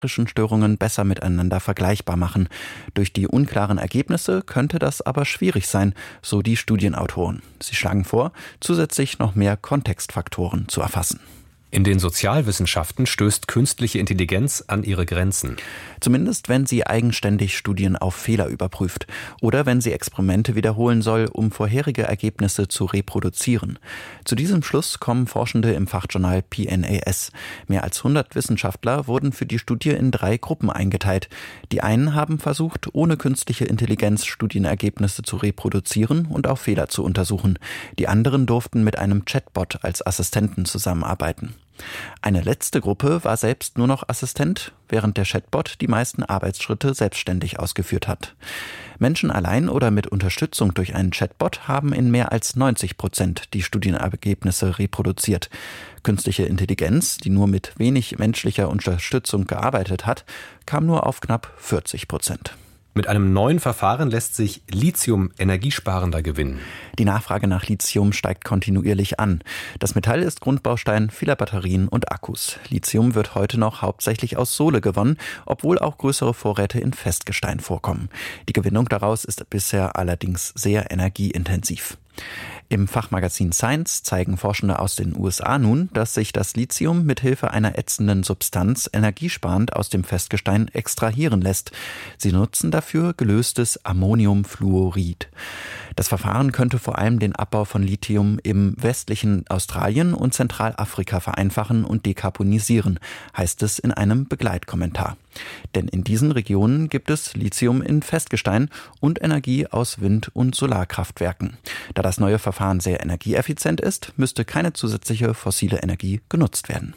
Störungen besser miteinander vergleichbar machen. Durch die unklaren Ergebnisse könnte das aber schwierig sein, so die Studienautoren. Sie schlagen vor, zusätzlich noch mehr Kontextfaktoren zu erfassen. In den Sozialwissenschaften stößt künstliche Intelligenz an ihre Grenzen. Zumindest wenn sie eigenständig Studien auf Fehler überprüft oder wenn sie Experimente wiederholen soll, um vorherige Ergebnisse zu reproduzieren. Zu diesem Schluss kommen Forschende im Fachjournal PNAS. Mehr als 100 Wissenschaftler wurden für die Studie in 3 Gruppen eingeteilt. Die einen haben versucht, ohne künstliche Intelligenz Studienergebnisse zu reproduzieren und auf Fehler zu untersuchen. Die anderen durften mit einem Chatbot als Assistenten zusammenarbeiten. Eine letzte Gruppe war selbst nur noch Assistent, während der Chatbot die meisten Arbeitsschritte selbstständig ausgeführt hat. Menschen allein oder mit Unterstützung durch einen Chatbot haben in mehr als 90% die Studienergebnisse reproduziert. Künstliche Intelligenz, die nur mit wenig menschlicher Unterstützung gearbeitet hat, kam nur auf knapp 40%. Mit einem neuen Verfahren lässt sich Lithium energiesparender gewinnen. Die Nachfrage nach Lithium steigt kontinuierlich an. Das Metall ist Grundbaustein vieler Batterien und Akkus. Lithium wird heute noch hauptsächlich aus Sohle gewonnen, obwohl auch größere Vorräte in Festgestein vorkommen. Die Gewinnung daraus ist bisher allerdings sehr energieintensiv. Im Fachmagazin Science zeigen Forschende aus den USA nun, dass sich das Lithium mithilfe einer ätzenden Substanz energiesparend aus dem Festgestein extrahieren lässt. Sie nutzen dafür gelöstes Ammoniumfluorid. Das Verfahren könnte vor allem den Abbau von Lithium im westlichen Australien und Zentralafrika vereinfachen und dekarbonisieren, heißt es in einem Begleitkommentar. Denn in diesen Regionen gibt es Lithium in Festgestein und Energie aus Wind- und Solarkraftwerken. Da das neue Verfahren sehr energieeffizient ist, müsste keine zusätzliche fossile Energie genutzt werden.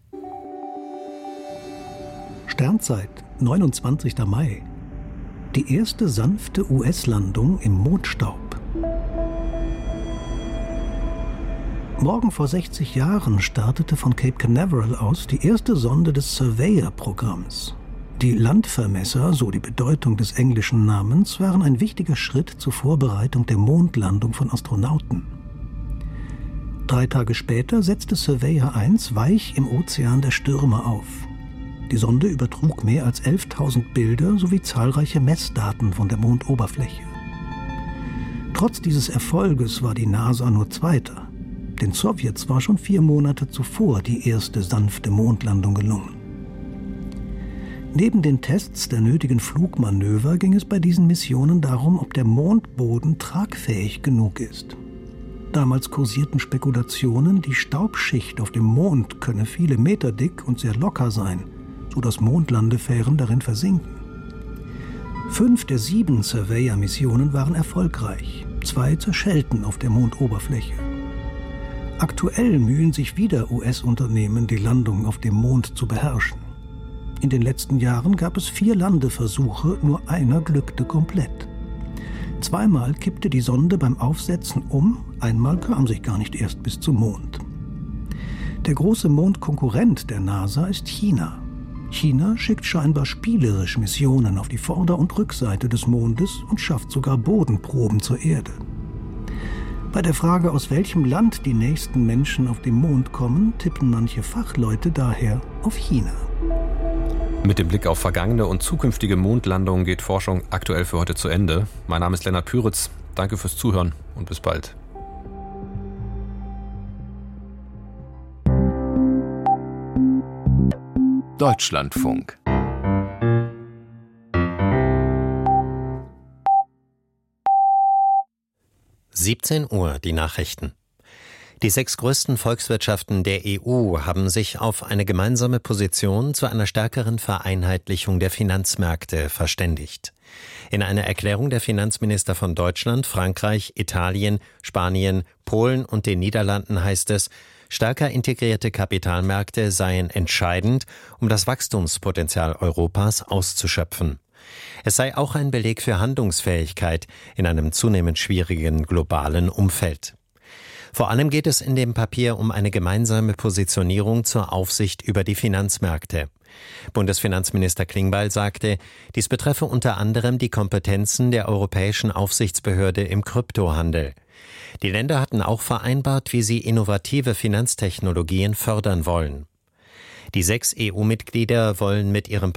Sternzeit, 29. Mai. Die erste sanfte US-Landung im Mondstaub. Morgen vor 60 Jahren startete von Cape Canaveral aus die erste Sonde des Surveyor-Programms. Die Landvermesser, so die Bedeutung des englischen Namens, waren ein wichtiger Schritt zur Vorbereitung der Mondlandung von Astronauten. 3 Tage später setzte Surveyor 1 weich im Ozean der Stürme auf. Die Sonde übertrug mehr als 11.000 Bilder sowie zahlreiche Messdaten von der Mondoberfläche. Trotz dieses Erfolges war die NASA nur Zweiter. Den Sowjets war schon 4 Monate zuvor die erste sanfte Mondlandung gelungen. Neben den Tests der nötigen Flugmanöver ging es bei diesen Missionen darum, ob der Mondboden tragfähig genug ist. Damals kursierten Spekulationen, die Staubschicht auf dem Mond könne viele Meter dick und sehr locker sein, sodass Mondlandefähren darin versinken. 5 der 7 Surveyor-Missionen waren erfolgreich, 2 zerschellten auf der Mondoberfläche. Aktuell mühen sich wieder US-Unternehmen, die Landung auf dem Mond zu beherrschen. In den letzten Jahren gab es 4 Landeversuche, nur einer glückte komplett. 2-mal kippte die Sonde beim Aufsetzen um, einmal kam sie gar nicht erst bis zum Mond. Der große Mondkonkurrent der NASA ist China. China schickt scheinbar spielerisch Missionen auf die Vorder- und Rückseite des Mondes und schafft sogar Bodenproben zur Erde. Bei der Frage, aus welchem Land die nächsten Menschen auf den Mond kommen, tippen manche Fachleute daher auf China. Mit dem Blick auf vergangene und zukünftige Mondlandungen geht Forschung aktuell für heute zu Ende. Mein Name ist Lennart Püritz. Danke fürs Zuhören und bis bald. Deutschlandfunk. Uhr, die Nachrichten. Die 6 größten Volkswirtschaften der EU haben sich auf eine gemeinsame Position zu einer stärkeren Vereinheitlichung der Finanzmärkte verständigt. In einer Erklärung der Finanzminister von Deutschland, Frankreich, Italien, Spanien, Polen und den Niederlanden heißt es, stärker integrierte Kapitalmärkte seien entscheidend, um das Wachstumspotenzial Europas auszuschöpfen. Es sei auch ein Beleg für Handlungsfähigkeit in einem zunehmend schwierigen globalen Umfeld. Vor allem geht es in dem Papier um eine gemeinsame Positionierung zur Aufsicht über die Finanzmärkte. Bundesfinanzminister Klingbeil sagte, dies betreffe unter anderem die Kompetenzen der Europäischen Aufsichtsbehörde im Kryptohandel. Die Länder hatten auch vereinbart, wie sie innovative Finanztechnologien fördern wollen. Die 6 EU-Mitglieder wollen mit ihrem